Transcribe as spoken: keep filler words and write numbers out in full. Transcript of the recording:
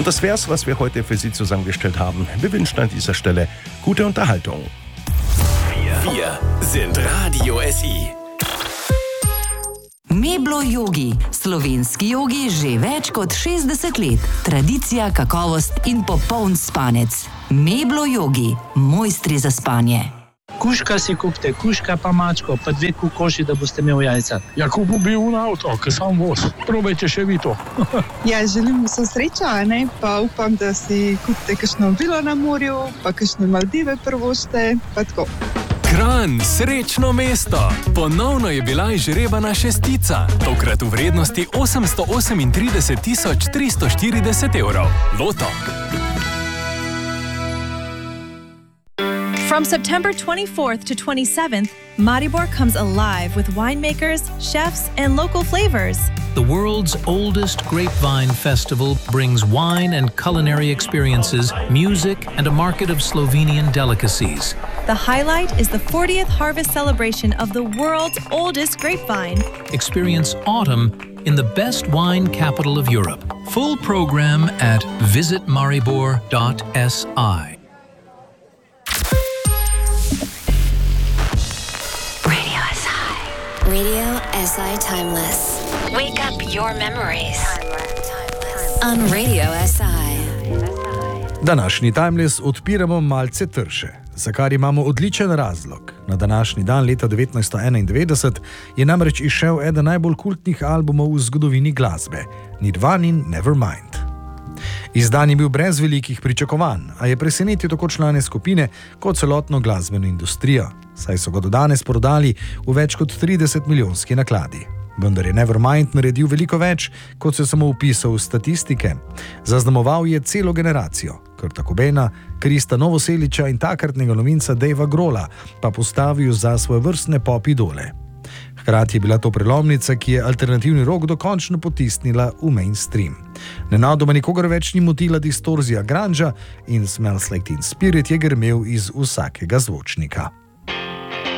Und das wär's, was wir heute für Sie zusammengestellt haben. Wir wünschen an dieser Stelle gute Unterhaltung. Wir, wir sind Radio S I. Meblo Yogi, slovenski jogi že več kot šestdeset let. Tradicija, kakovost in popoln spanec. Meblo Yogi, mojstri za spanje. Kuška si kupite, kuška pa mačko, pa dve kokoši, da boste imeli jajca. Ja, kupil bi un avto, ki sam voz. Probajte še vi to. Ja, želim vso srečo, ne? Pa upam, da si kupite kakšno vilo na morju, pa kakšne Maldive prvošte, pa tako. Kranj, srečno mesto! Ponovno je bila izžrebana šestica, tokrat v vrednosti osemsto osemintrideset tisoč tristo štirideset evrov. Loto. From September twenty-fourth to twenty-seventh, Maribor comes alive with winemakers, chefs, and local flavors. The world's oldest grapevine festival brings wine and culinary experiences, music, and a market of Slovenian delicacies. The highlight is the fortieth harvest celebration of the world's oldest grapevine. Experience autumn in the best wine capital of Europe. Full program at visit maribor dot s i. Radio S I. Radio S I Timeless. Wake up your memories. On Radio S I. Današnji Timeless odpiramo malce trše, za kar imamo odličen razlog. Na današnji dan leta devetnajststo enaindevetdeset je namreč izšel eden najbolj kultnih albumov v zgodovini glasbe, Nirvanin Nevermind. Izdan je bil brez velikih pričakovanj, a je presenetil tako člane skupine kot celotno glasbeno industrijo, saj so ga do danes prodali v več kot trideset milijonski nakladi. Vendar je Nevermind naredil veliko več, kot se samo vpisal v statistike. Zaznamoval je celo generacijo, Kurta Cobaina, Krista Novoselića in takratnega novinca Davea Grohla, pa postavil za svojevrstne pop idole. Hkrati je bila to prelomnica, ki je alternativni rock dokončno potisnila v mainstream. Nenadoma nikogar več ni motila distorzija grunga in Smells Like Teen Spirit je grmel iz vsakega zvočnika.